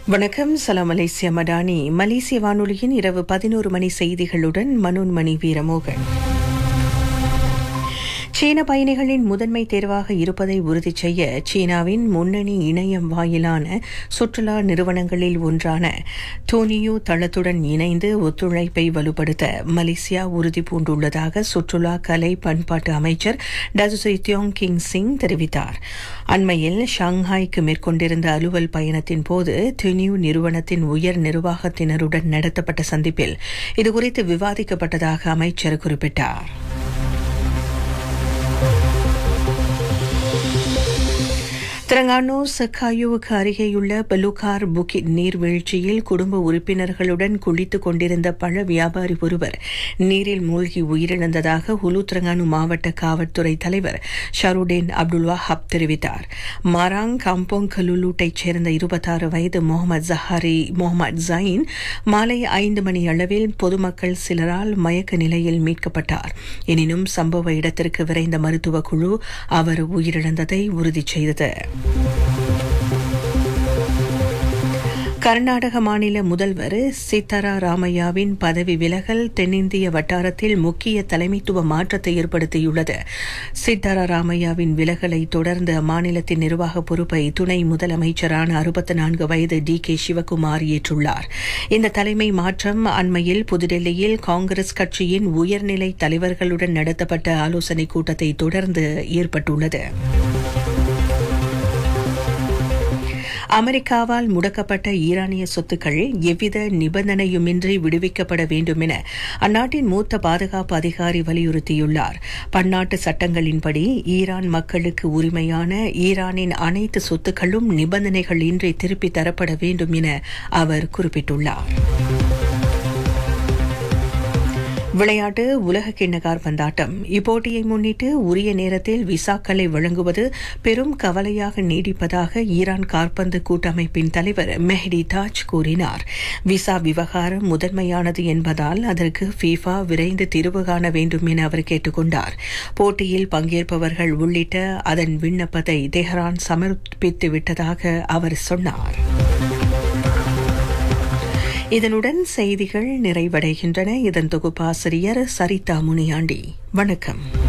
வணக்கம். சலாம் மலேசியா மடானி. மலேசிய வானொலியின் இரவு 11 மணி செய்திகளுடன் மனோன்மணி வீரமோகன். சீன பயணிகளின் முதன்மை தேர்வாக இருப்பதை உறுதி செய்ய சீனாவின் முன்னணி இணையம் வாயிலான சுற்றுலா நிறுவனங்களில் ஒன்றான டோனியோ தளத்துடன் இணைந்து ஒத்துழைப்பை வலுப்படுத்த மலேசியா உறுதி பூண்டுள்ளதாக சுற்றுலா கலை பண்பாட்டு அமைச்சர் டசுசை தியோங் கிங் சிங் தெரிவித்தார். அண்மையில் ஷாங்காய்க்கு மேற்கொண்டிருந்த அலுவல் பயணத்தின் போது டோனியோ நிறுவனத்தின் உயர் நிர்வாகத்தினருடன் நடத்தப்பட்ட சந்திப்பில் இதுகுறித்து விவாதிக்கப்பட்டதாக அமைச்சர் குறிப்பிட்டார். தெலங்கானா சக்காயுவுக்கு அருகேயுள்ள பலுகார் புக்கிட் நீர்வீழ்ச்சியில் குடும்ப உறுப்பினர்களுடன் குளித்துக் கொண்டிருந்த பழ வியாபாரி ஒருவர் நீரில் மூழ்கி உயிரிழந்ததாக ஹுலு தெலங்கானா மாவட்ட காவல்துறை தலைவர் ஷருடேன் அப்துல் வஹாப் தெரிவித்தார். மாராங் காம்போங் கலுலூட்டைச் சேர்ந்த 26 வயது முகமது ஜயின் மாலை 5 மணி அளவில் பொதுமக்கள் சிலரால் மயக்க நிலையில் மீட்கப்பட்டார். எனினும் சம்பவ இடத்திற்கு விரைந்த மருத்துவ குழு அவர் உயிரிழந்ததை உறுதி செய்தது. கர்நாடக மாநில முதல்வர் சித்தரா ராமையாவின் பதவி விலகல் தென்னிந்திய வட்டாரத்தில் முக்கிய தலைமைத்துவ மாற்றத்தை ஏற்படுத்தியுள்ளது. சித்தரா ராமையாவின் விலகலை தொடர்ந்து அம்மாநிலத்தின் நிர்வாக பொறுப்பை துணை முதலமைச்சரான 64 வயது DK சிவகுமார் ஏற்றுள்ளார். இந்த தலைமை மாற்றம் அண்மையில் புதுடெல்லியில் காங்கிரஸ் கட்சியின் உயர்நிலை தலைவர்களுடன் நடத்தப்பட்ட ஆலோசனைக் கூட்டத்தை தொடர்ந்து ஏற்பட்டுள்ளது. அமெரிக்காவால் முடக்கப்பட்ட ஈரானிய சொத்துக்கள் எவ்வித நிபந்தனையுமின்றி விடுவிக்கப்பட வேண்டும் என அந்நாட்டின் மூத்த பாதுகாப்பு அதிகாரி வலியுறுத்தியுள்ளார். பன்னாட்டு சட்டங்களின்படி ஈரான் மக்களுக்கு உரிமையான ஈரானின் அனைத்து சொத்துக்களும் நிபந்தனைகள் இன்றி திருப்பித் தரப்பட வேண்டும் என அவர் குறிப்பிட்டுள்ளார். விளையாட்டு. உலக கிண்ண காற்பந்தாட்டம். இப்போட்டியை முன்னிட்டு உரிய நேரத்தில் விசாக்களை வழங்குவது பெரும் கவலையாக நீடிப்பதாக ஈரான் காற்பந்து கூட்டமைப்பின் தலைவர் மெஹடி தாஜ் கூறினார். விசா விவகாரம் முதன்மையானது என்பதால் அதற்கு FIFA விரைந்து தீர்வு காண வேண்டும் என அவர் கேட்டுக் கொண்டார். போட்டியில் பங்கேற்பவர்கள் உள்ளிட்ட அதன் விண்ணப்பத்தை தெஹ்ரான் சமர்ப்பித்து விட்டதாக அவர் சொன்னார். இதனுடன் செய்திகள் நிறைவடைகின்றன. இதன் தொகுப்பாசிரியர் சரிதா முனியாண்டி. வணக்கம்.